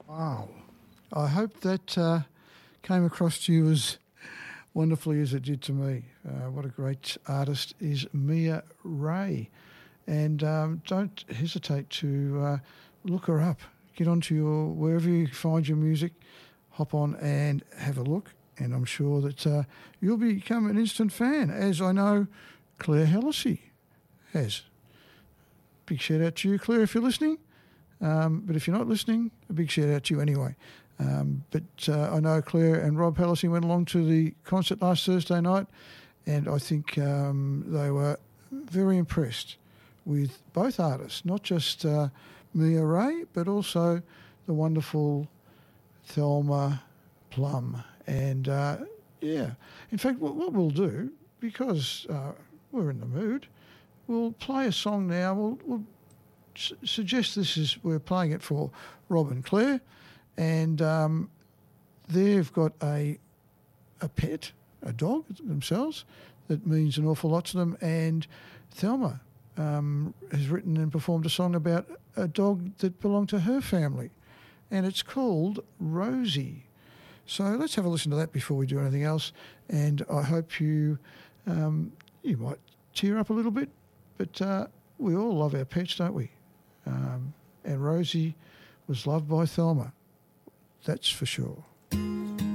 Wow. I hope that came across to you as wonderfully as it did to me. What a great artist is Mia Ray. And don't hesitate to look her up. Get onto your, wherever you find your music, hop on and have a look. And I'm sure that you'll become an instant fan, as I know Claire Hellisey has. Big shout out to you, Claire, if you're listening. But if you're not listening, a big shout out to you anyway. But I know Claire and Rob Hellisey went along to the concert last Thursday night, and I think they were very impressed with both artists, not just Mia Ray, but also the wonderful Thelma Plum. And, in fact, what we'll do, because we're in the mood, we'll play a song now. We'll suggest we're playing it for Rob and Claire, and they've got a pet, a dog themselves, that means an awful lot to them, and Thelma has written and performed a song about a dog that belonged to her family, and it's called Rosie. So let's have a listen to that before we do anything else, and I hope you might tear up a little bit, but we all love our pets, don't we? And Rosie was loved by Thelma, that's for sure.